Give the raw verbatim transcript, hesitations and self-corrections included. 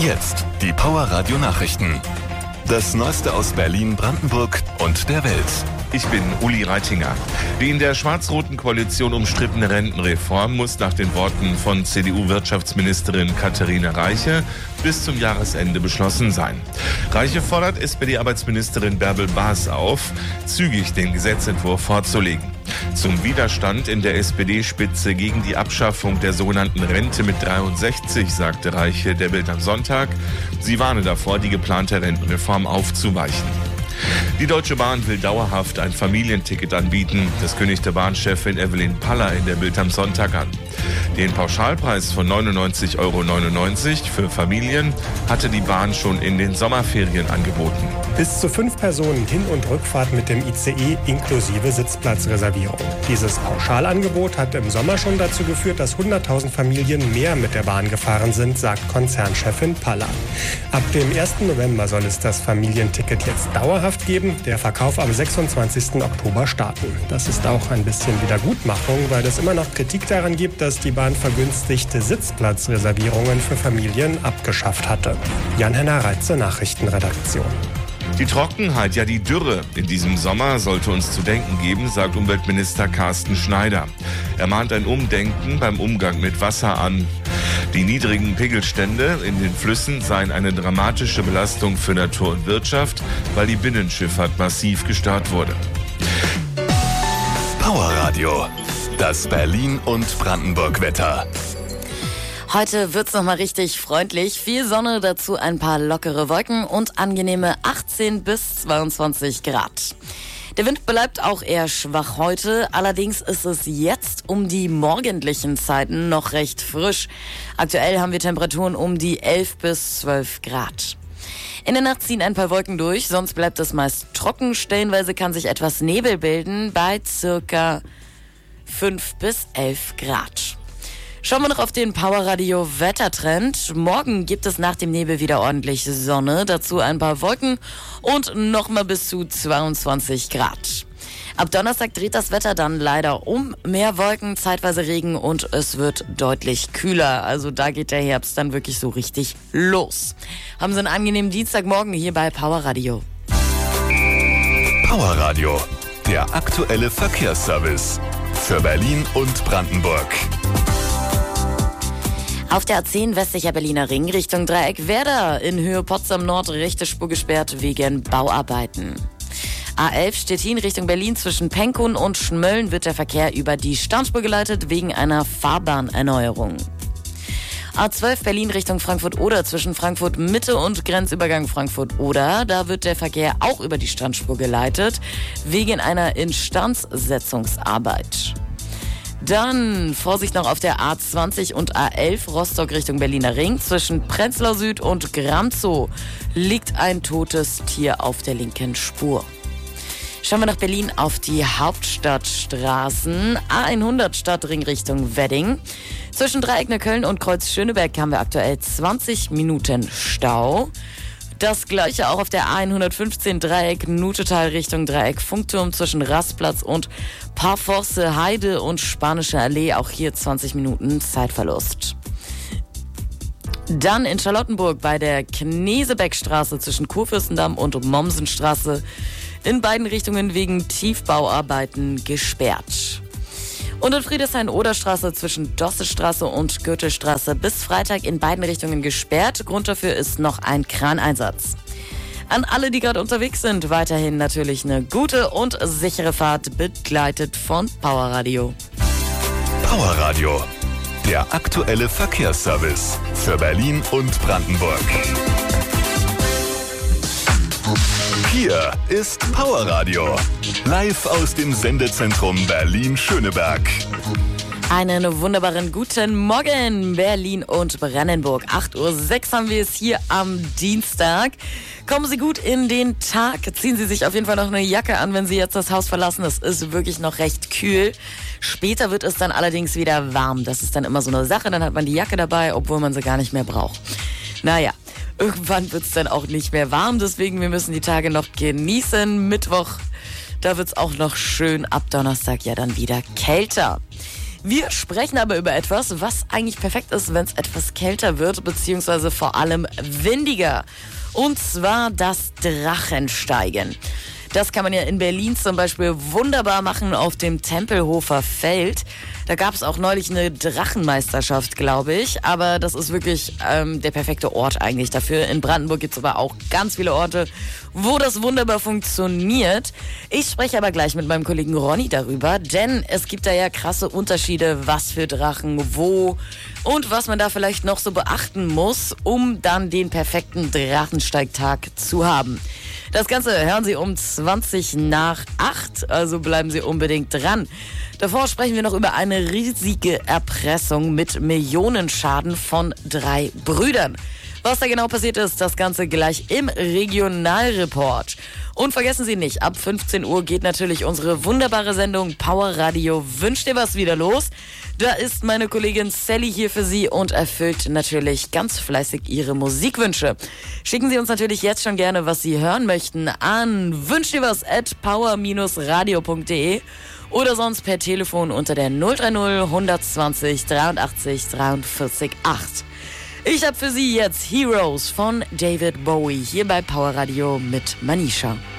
Jetzt die Power Radio Nachrichten. Das Neueste aus Berlin, Brandenburg und der Welt. Ich bin Uli Reitinger. Die in der schwarz-roten Koalition umstrittene Rentenreform muss nach den Worten von C D U-Wirtschaftsministerin Katharina Reiche bis zum Jahresende beschlossen sein. Reiche fordert S P D-Arbeitsministerin Bärbel Baas auf, zügig den Gesetzentwurf vorzulegen. Zum Widerstand in der S P D-Spitze gegen die Abschaffung der sogenannten Rente mit dreiundsechzig sagte Reiche der Bild am Sonntag, sie warne davor, die geplante Rentenreform aufzuweichen. Die Deutsche Bahn will dauerhaft ein Familienticket anbieten. Das kündigte Bahnchefin Evelyn Paller in der Bild am Sonntag an. Den Pauschalpreis von neunundneunzig Euro neunundneunzig für Familien hatte die Bahn schon in den Sommerferien angeboten. Bis zu fünf Personen Hin- und Rückfahrt mit dem I C E inklusive Sitzplatzreservierung. Dieses Pauschalangebot hat im Sommer schon dazu geführt, dass hunderttausend Familien mehr mit der Bahn gefahren sind, sagt Konzernchefin Paller. Ab dem ersten November soll es das Familienticket jetzt dauerhaft geben, der Verkauf am sechsundzwanzigsten Oktober starten. Das ist auch ein bisschen Wiedergutmachung, weil es immer noch Kritik daran gibt, dass die Bahn vergünstigte Sitzplatzreservierungen für Familien abgeschafft hatte. Jan-Henner Reitze, Nachrichtenredaktion. Die Trockenheit, ja die Dürre in diesem Sommer sollte uns zu denken geben, sagt Umweltminister Carsten Schneider. Er mahnt ein Umdenken beim Umgang mit Wasser an. Die niedrigen Pegelstände in den Flüssen seien eine dramatische Belastung für Natur und Wirtschaft, weil die Binnenschifffahrt massiv gestört wurde. Power Radio, das Berlin- und Brandenburg-Wetter. Heute wird's noch mal richtig freundlich. Viel Sonne, dazu ein paar lockere Wolken und angenehme achtzehn bis zweiundzwanzig Grad. Der Wind bleibt auch eher schwach heute. Allerdings ist es jetzt um die morgendlichen Zeiten noch recht frisch. Aktuell haben wir Temperaturen um die elf bis zwölf Grad. In der Nacht ziehen ein paar Wolken durch, sonst bleibt es meist trocken. Stellenweise kann sich etwas Nebel bilden bei circa fünf bis elf Grad. Schauen wir noch auf den Powerradio Wettertrend. Morgen gibt es nach dem Nebel wieder ordentlich Sonne, dazu ein paar Wolken und nochmal bis zu zweiundzwanzig Grad. Ab Donnerstag dreht das Wetter dann leider um. Mehr Wolken, zeitweise Regen und es wird deutlich kühler. Also da geht der Herbst dann wirklich so richtig los. Haben Sie einen angenehmen Dienstagmorgen hier bei Powerradio. Powerradio, der aktuelle Verkehrsservice für Berlin und Brandenburg. Auf der A zehn westlicher Berliner Ring Richtung Dreieck Werder in Höhe Potsdam Nord rechte Spur gesperrt wegen Bauarbeiten. A elf Stettin Richtung Berlin zwischen Penkun und Schmölln wird der Verkehr über die Sternspur geleitet wegen einer Fahrbahnerneuerung. A zwölf Berlin Richtung Frankfurt-Oder zwischen Frankfurt Mitte und Grenzübergang Frankfurt-Oder. Da wird der Verkehr auch über die Standspur geleitet wegen einer Instandsetzungsarbeit. Dann Vorsicht noch auf der A zwanzig und A elf Rostock Richtung Berliner Ring. Zwischen Prenzlau Süd und Gramzow liegt ein totes Tier auf der linken Spur. Schauen wir nach Berlin auf die Hauptstadtstraßen. A hundert Stadtring Richtung Wedding. Zwischen Dreieck Neukölln und Kreuz Schöneberg haben wir aktuell zwanzig Minuten Stau. Das gleiche auch auf der A hundertfünfzehn Dreieck Nutetal Richtung Dreieck Funkturm zwischen Rastplatz und Parforce Heide und Spanische Allee. Auch hier zwanzig Minuten Zeitverlust. Dann in Charlottenburg bei der Knesebeckstraße zwischen Kurfürstendamm und Mommsenstraße in beiden Richtungen wegen Tiefbauarbeiten gesperrt. Und in Friedrichshain-Oderstraße zwischen Dossestraße und Gürtelstraße bis Freitag in beiden Richtungen gesperrt. Grund dafür ist noch ein Kraneinsatz. An alle, die gerade unterwegs sind, weiterhin natürlich eine gute und sichere Fahrt, begleitet von Powerradio. Powerradio, der aktuelle Verkehrsservice für Berlin und Brandenburg. Hier ist Powerradio, live aus dem Sendezentrum Berlin-Schöneberg. Einen wunderbaren guten Morgen, Berlin und Brandenburg. acht Uhr sechs haben wir es hier am Dienstag. Kommen Sie gut in den Tag. Ziehen Sie sich auf jeden Fall noch eine Jacke an, wenn Sie jetzt das Haus verlassen. Es ist wirklich noch recht kühl. Später wird es dann allerdings wieder warm. Das ist dann immer so eine Sache. Dann hat man die Jacke dabei, obwohl man sie gar nicht mehr braucht. Naja. Irgendwann wird es dann auch nicht mehr warm, deswegen wir müssen die Tage noch genießen. Mittwoch, da wird es auch noch schön, ab Donnerstag ja dann wieder kälter. Wir sprechen aber über etwas, was eigentlich perfekt ist, wenn es etwas kälter wird, beziehungsweise vor allem windiger. Und zwar das Drachensteigen. Das kann man ja in Berlin zum Beispiel wunderbar machen auf dem Tempelhofer Feld. Da gab es auch neulich eine Drachenmeisterschaft, glaube ich. Aber das ist wirklich ähm, der perfekte Ort eigentlich dafür. In Brandenburg gibt es aber auch ganz viele Orte, wo das wunderbar funktioniert. Ich spreche aber gleich mit meinem Kollegen Ronny darüber, denn es gibt da ja krasse Unterschiede, was für Drachen, wo und was man da vielleicht noch so beachten muss, um dann den perfekten Drachensteigtag zu haben. Das Ganze hören Sie um zwanzig nach acht, also bleiben Sie unbedingt dran. Davor sprechen wir noch über eine riesige Erpressung mit Millionenschaden von drei Brüdern. Was da genau passiert ist, das Ganze gleich im Regionalreport. Und vergessen Sie nicht, ab fünfzehn Uhr geht natürlich unsere wunderbare Sendung Power Radio Wünsch dir was wieder los. Da ist meine Kollegin Sally hier für Sie und erfüllt natürlich ganz fleißig Ihre Musikwünsche. Schicken Sie uns natürlich jetzt schon gerne, was Sie hören möchten, an wünsch dir was at power radio punkt de oder sonst per Telefon unter der null drei null hundertzwanzig dreiundachtzig dreiundvierzig acht. Ich habe für Sie jetzt Heroes von David Bowie hier bei Power Radio mit Manisha.